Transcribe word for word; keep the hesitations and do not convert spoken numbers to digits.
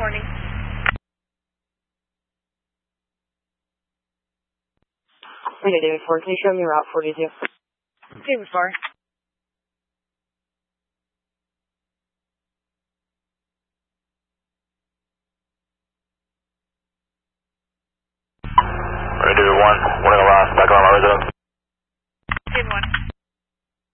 morning. Okay, David four, can you show me Route forty-two? David four. Ready, David one, warning around, back around my residence.